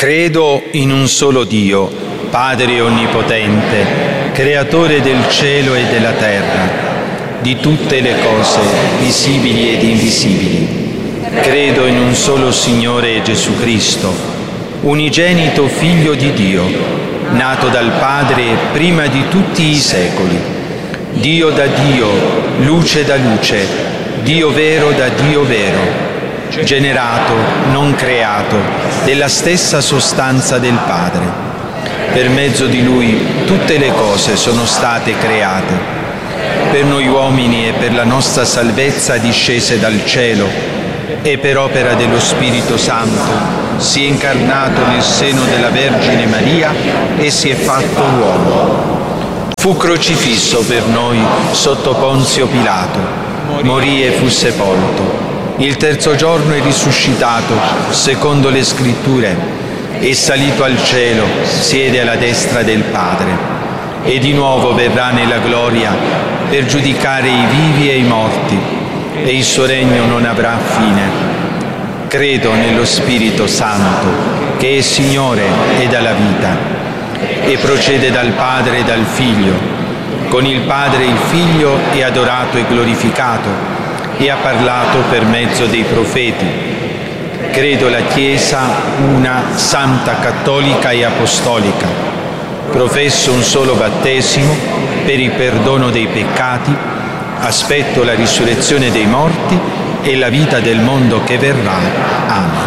Credo in un solo Dio, Padre Onnipotente, Creatore del cielo e della terra, di tutte le cose, visibili ed invisibili. Credo in un solo Signore Gesù Cristo, unigenito Figlio di Dio, nato dal Padre prima di tutti i secoli, Dio da Dio, luce da luce, Dio vero da Dio vero, generato, non creato, della stessa sostanza del Padre. Per mezzo di Lui tutte le cose sono state create. Per noi uomini e per la nostra salvezza discese dal cielo e per opera dello Spirito Santo si è incarnato nel seno della Vergine Maria e si è fatto uomo. Fu crocifisso per noi sotto Ponzio Pilato, morì e fu sepolto. Il terzo giorno è risuscitato, secondo le Scritture, è salito al cielo, siede alla destra del Padre, e di nuovo verrà nella gloria per giudicare i vivi e i morti, e il suo regno non avrà fine. Credo nello Spirito Santo, che è Signore e dà la vita, e procede dal Padre e dal Figlio. Con il Padre il Figlio è adorato e glorificato, e ha parlato per mezzo dei profeti. Credo la Chiesa una, santa, cattolica e apostolica. Professo un solo battesimo per il perdono dei peccati, aspetto la risurrezione dei morti e la vita del mondo che verrà. Amen.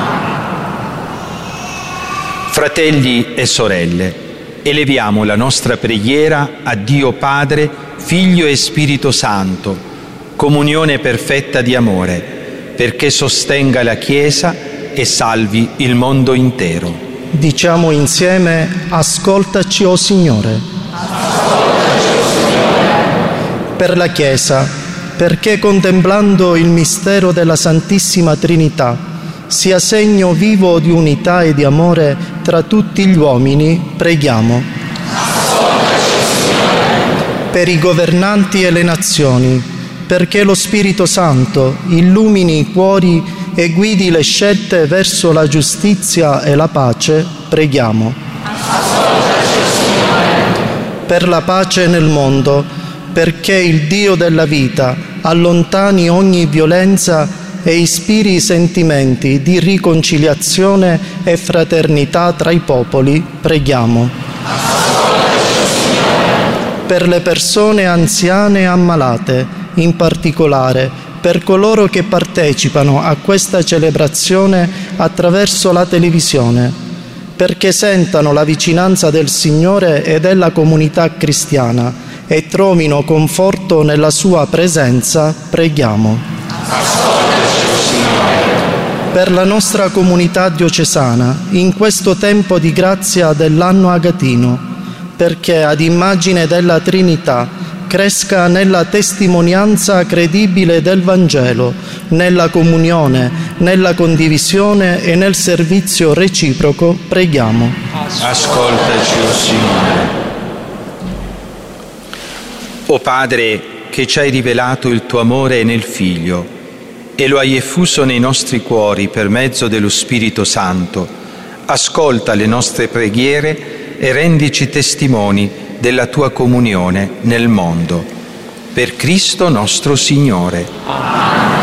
Fratelli e sorelle, eleviamo la nostra preghiera a Dio Padre, Figlio e Spirito Santo, comunione perfetta di amore, perché sostenga la Chiesa e salvi il mondo intero. Diciamo insieme: ascoltaci, o Signore. Per la Chiesa, perché contemplando il mistero della Santissima Trinità sia segno vivo di unità e di amore tra tutti gli uomini, preghiamo. Per i governanti e le nazioni, perché lo Spirito Santo illumini i cuori e guidi le scelte verso la giustizia e la pace, preghiamo. Per la pace nel mondo, perché il Dio della vita allontani ogni violenza e ispiri sentimenti di riconciliazione e fraternità tra i popoli, preghiamo. Per le persone anziane e ammalate, in particolare per coloro che partecipano a questa celebrazione attraverso la televisione, perché sentano la vicinanza del Signore e della comunità cristiana e trovino conforto nella sua presenza, preghiamo. Per la nostra comunità diocesana, in questo tempo di grazia dell'anno agatino, perché ad immagine della Trinità cresca nella testimonianza credibile del Vangelo, nella comunione, nella condivisione e nel servizio reciproco, preghiamo. Ascoltaci, o Signore. O Padre, che ci hai rivelato il tuo amore nel Figlio e lo hai effuso nei nostri cuori per mezzo dello Spirito Santo, ascolta le nostre preghiere e rendici testimoni della tua comunione nel mondo. Per Cristo nostro Signore. Amen.